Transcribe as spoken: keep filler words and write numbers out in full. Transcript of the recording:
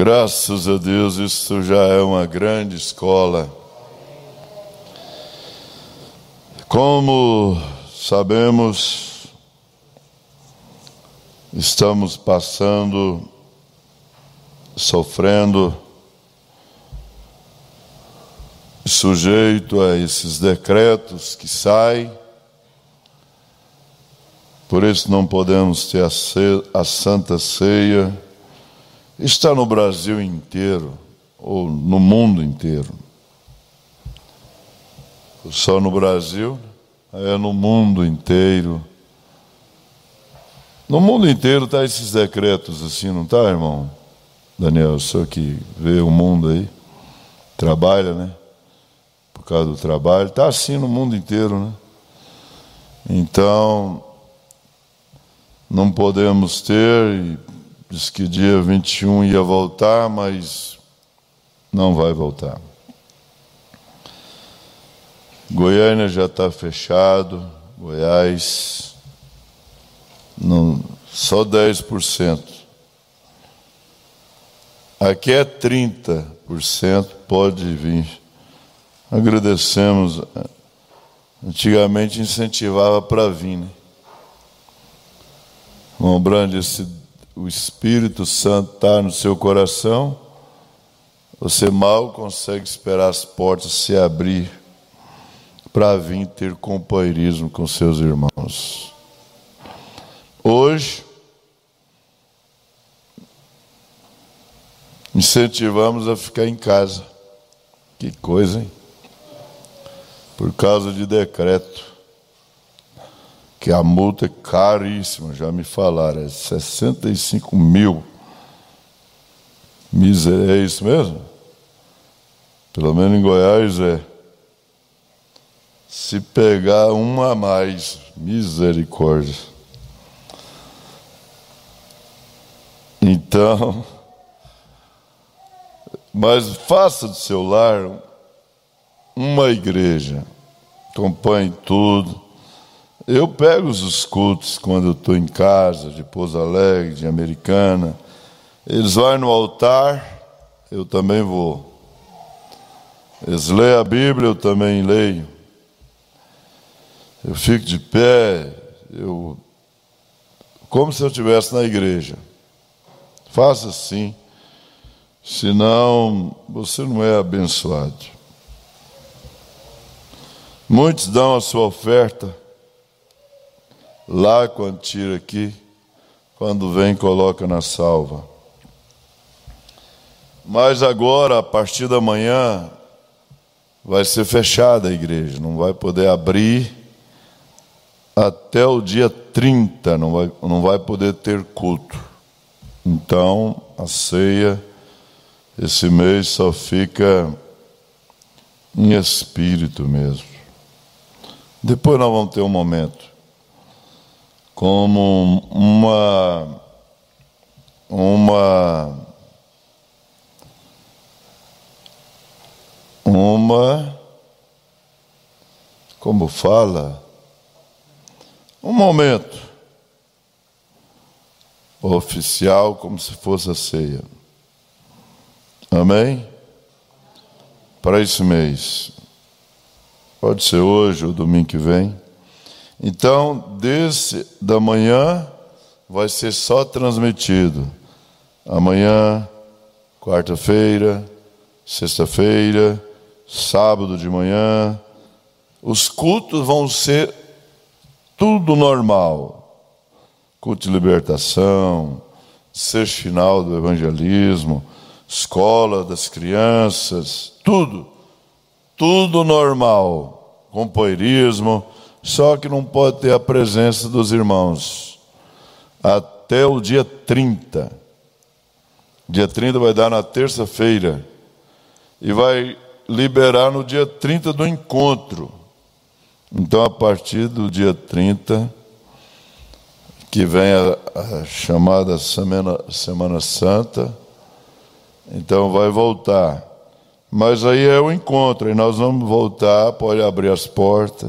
Graças a Deus, isso já é uma grande escola. Como sabemos, estamos passando, sofrendo, sujeito a esses decretos que saem. Por isso não podemos ter a, ce- a Santa Ceia. Está no Brasil inteiro, ou no mundo inteiro. Só no Brasil, é no mundo inteiro. No mundo inteiro está esses decretos assim, não está, irmão? Daniel, o senhor que vê o mundo aí, trabalha, né? Por causa do trabalho, está assim no mundo inteiro, né? Então, não podemos ter, e diz que dia vinte e um ia voltar, mas não vai voltar. Goiânia já está fechado, Goiás, não, só dez por cento. Aqui é trinta por cento, pode vir. Agradecemos. Antigamente incentivava para vir, né? Irmão Brande, esse, o Espírito Santo está no seu coração, você mal consegue esperar as portas se abrir para vir ter companheirismo com seus irmãos. Hoje, incentivamos a ficar em casa. Que coisa, hein? Por causa de decreto, que a multa é caríssima, já me falaram, é sessenta e cinco mil. Miser... É isso mesmo? Pelo menos em Goiás é. Se pegar uma a mais, misericórdia. Então, mas faça do seu lar uma igreja, acompanhe tudo. Eu pego os cultos quando eu estou em casa, de Pouso Alegre, de Americana. Eles vão no altar, eu também vou. Eles leem a Bíblia, eu também leio. Eu fico de pé, eu, como se eu estivesse na igreja. Faça assim, senão você não é abençoado. Muitos dão a sua oferta lá quando tira aqui, quando vem coloca na salva. Mas agora, a partir da manhã, vai ser fechada a igreja, não vai poder abrir até o dia trinta, não vai, não vai poder ter culto. Então, a ceia, esse mês só fica em espírito mesmo. Depois nós vamos ter um momento como uma uma uma como fala um momento oficial, como se fosse a ceia. Amém? Para esse mês. Pode ser hoje ou domingo que vem. Então, desde da manhã vai ser só transmitido. Amanhã, quarta-feira, sexta-feira, sábado de manhã. Os cultos vão ser tudo normal. Culto de libertação, sexto final do evangelismo, escola das crianças, tudo. Tudo normal. Companheirismo. Só que não pode ter a presença dos irmãos até o dia trinta. Dia trinta vai dar na terça-feira e vai liberar no dia trinta do encontro. Então, a partir do dia trinta, que vem a, a chamada Semana, Semana Santa, então vai voltar. Mas aí é o encontro, e nós vamos voltar, pode abrir as portas.